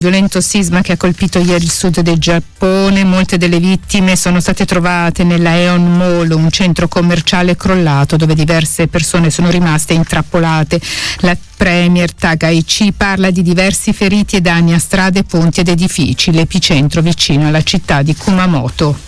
Violento sisma che ha colpito ieri il sud del Giappone. Molte delle vittime sono state trovate nella Aeon Mall, un centro commerciale crollato dove diverse persone sono rimaste intrappolate. La premier Takaichi parla di diversi feriti e danni a strade, ponti ed edifici, l'epicentro vicino alla città di Kumamoto.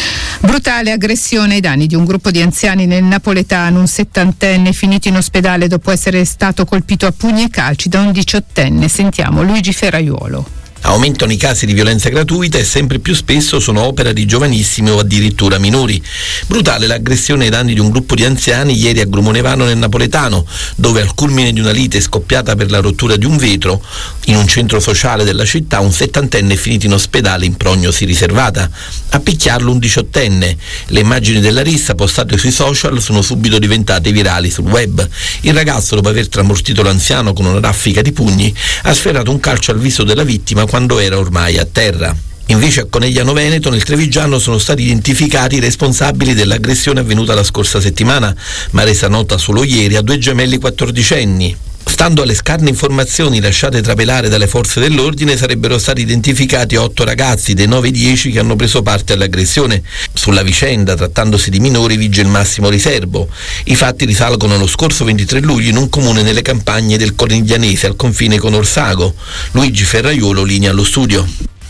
Brutale aggressione ai danni di un gruppo di anziani nel napoletano, un 70enne finito in ospedale dopo essere stato colpito a pugni e calci da un 18enne. Sentiamo Luigi Ferraiuolo. Aumentano i casi di violenza gratuita e sempre più spesso sono opera di giovanissimi o addirittura minori. Brutale l'aggressione ai danni di un gruppo di anziani ieri a Grumonevano nel napoletano, dove al culmine di una lite scoppiata per la rottura di un vetro in un centro sociale della città, un 70enne è finito in ospedale in prognosi riservata. A picchiarlo un 18enne. Le immagini della rissa postate sui social sono subito diventate virali sul web. Il ragazzo, dopo aver tramortito l'anziano con una raffica di pugni, ha sferrato un calcio al viso della vittima quando era ormai a terra. Invece a Conegliano Veneto, nel Trevigiano, sono stati identificati i responsabili dell'aggressione avvenuta la scorsa settimana, ma resa nota solo ieri a 2 gemelli 14enni. Stando alle scarne informazioni lasciate trapelare dalle forze dell'ordine, sarebbero stati identificati 8 ragazzi dei 9-10 che hanno preso parte all'aggressione. Sulla vicenda, trattandosi di minori, vige il massimo riservo. I fatti risalgono allo scorso 23 luglio in un comune nelle campagne del Coriglianese al confine con Orsago. Luigi Ferraiuolo, linea allo studio.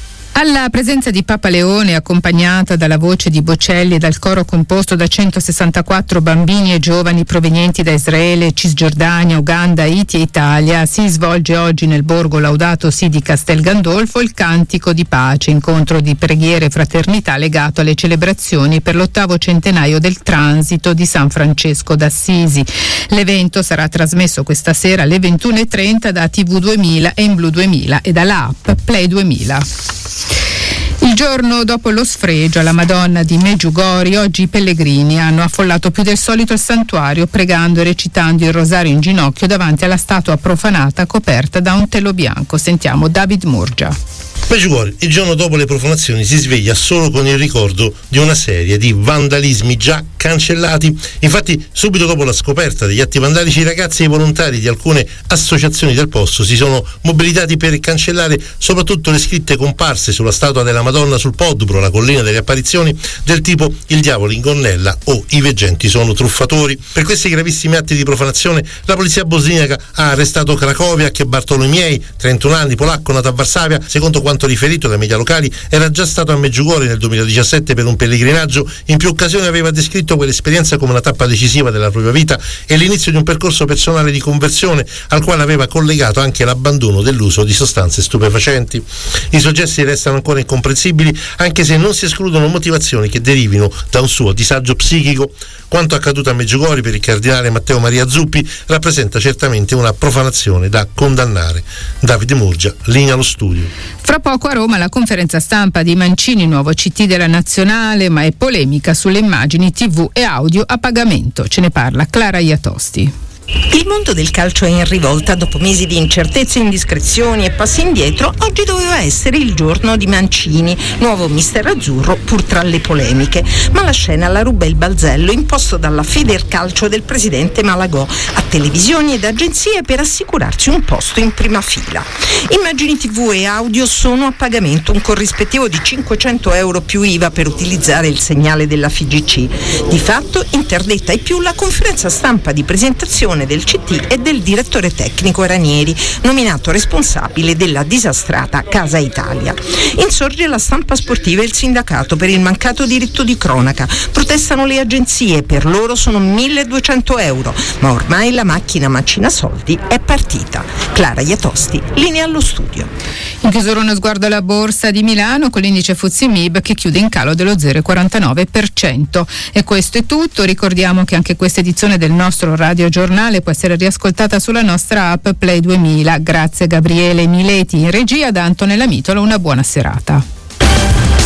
Alla presenza di Papa Leone, accompagnata dalla voce di Bocelli e dal coro composto da 164 bambini e giovani provenienti da Israele, Cisgiordania, Uganda, Haiti e Italia, si svolge oggi nel borgo Laudato Si di Castel Gandolfo il Cantico di Pace, incontro di preghiere e fraternità legato alle celebrazioni per l'8° centenario del transito di San Francesco d'Assisi. L'evento sarà trasmesso questa sera alle 21:30 da TV 2000 e in Blu 2000 e dalla app Play 2000. Il giorno dopo lo sfregio alla Madonna di Meggiugori, oggi i pellegrini hanno affollato più del solito il santuario, pregando e recitando il rosario in ginocchio davanti alla statua profanata coperta da un telo bianco. Sentiamo David Murgia. Meggiugori, il giorno dopo le profanazioni, si sveglia solo con il ricordo di una serie di vandalismi già cancellati. Infatti, subito dopo la scoperta degli atti vandalici, i ragazzi e i volontari di alcune associazioni del posto si sono mobilitati per cancellare soprattutto le scritte comparse sulla statua della Madonna sul Podbro, la collina delle apparizioni, del tipo "il diavolo in gonnella" o "i veggenti sono truffatori". Per questi gravissimi atti di profanazione la polizia bosniaca ha arrestato Krakowiak e Bartolomiei, 31 anni, polacco, nato a Varsavia. Secondo quanto riferito dai media locali, era già stato a Meggiugori nel 2017 per un pellegrinaggio. In più occasioni aveva descritto quell'esperienza come una tappa decisiva della propria vita e l'inizio di un percorso personale di conversione al quale aveva collegato anche l'abbandono dell'uso di sostanze stupefacenti. I suoi gesti restano ancora incomprensibili, anche se non si escludono motivazioni che derivino da un suo disagio psichico. Quanto accaduto a Meggiugori per il cardinale Matteo Maria Zuppi rappresenta certamente una profanazione da condannare. Davide Murgia, linea allo studio. Fra poco a Roma la conferenza stampa di Mancini, nuovo CT della Nazionale, ma è polemica sulle immagini TV e audio a pagamento. Ce ne parla Clara Iatosti. Il mondo del calcio è in rivolta. Dopo mesi di incertezze, indiscrezioni e passi indietro, oggi doveva essere il giorno di Mancini, nuovo mister azzurro pur tra le polemiche. Ma la scena la ruba il balzello imposto dalla Federcalcio del presidente Malagò a televisioni ed agenzie per assicurarsi un posto in prima fila. Immagini TV e audio sono a pagamento, un corrispettivo di 500 euro più IVA per utilizzare il segnale della FIGC. Di fatto interdetta ai più la conferenza stampa di presentazione del CT e del direttore tecnico Ranieri, nominato responsabile della disastrata Casa Italia. Insorge la stampa sportiva e il sindacato per il mancato diritto di cronaca. Protestano le agenzie, per loro sono 1.200 euro, ma ormai la macchina macina soldi è partita. Clara Iatosti, linea allo studio. In chiusura uno sguardo alla borsa di Milano con l'indice FTSE MIB che chiude in calo dello 0,49%. E questo è tutto. Ricordiamo che anche questa edizione del nostro Radio Giornale può essere riascoltata sulla nostra app Play 2000. Grazie Gabriele Mileti in regia, da Antonella Mitola, una buona serata.